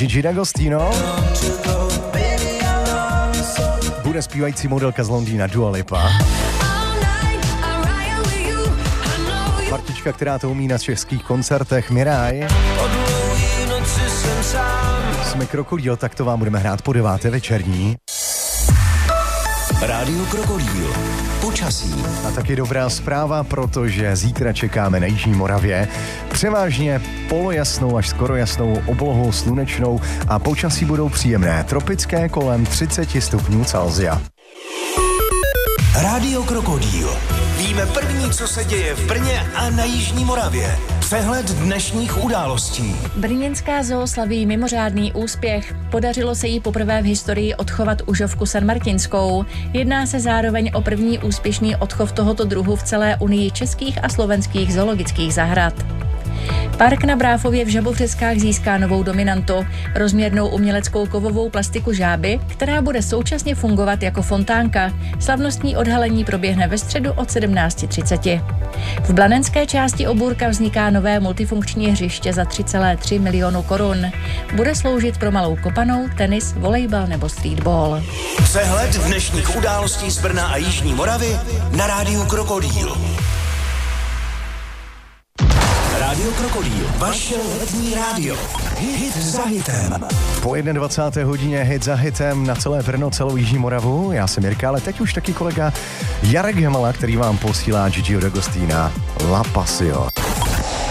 Gigi D'Agostino. Bude zpívající modelka z Londýna Dua Lipa. Partička, která to umí na českých koncertech, Miraj. Jsme Krokodýl, tak to vám budeme hrát po 9. večerní. Rádio Krokodýl. Počasí. A taky dobrá zpráva, protože zítra čekáme na Jižní Moravě převážně polojasnou až skoro jasnou oblohou slunečnou a počasí budou příjemné, tropické kolem 30 stupňů Celsia. Rádio Krokodýl. Víme první, co se děje v Brně a na Jižní Moravě. Přehled dnešních událostí. Brněnská zoo slaví mimořádný úspěch. Podařilo se jí poprvé v historii odchovat užovku sanmartinskou. Jedná se zároveň o první úspěšný odchov tohoto druhu v celé unii českých a slovenských zoologických zahrad. Park na Bráfově v Žabovřeskách získá novou dominantu, rozměrnou uměleckou kovovou plastiku žáby, která bude současně fungovat jako fontánka. Slavnostní odhalení proběhne ve středu od 17:30. V blanenské části Obůrka vzniká nové multifunkční hřiště za 3,3 milionu korun. Bude sloužit pro malou kopanou, tenis, volejbal nebo streetball. Přehled dnešních událostí z Brna a Jižní Moravy na Rádiu Krokodýl. Rádio Krokodýl, vaše letní rádio. Hit za hitem. Po 21. hodině hit za hitem na celé Brno, celou Jižní Moravu. Já jsem Jirka, ale teď už taky kolega Jarek Hemala, který vám posílá Gigiho D'Agostina La Pasio.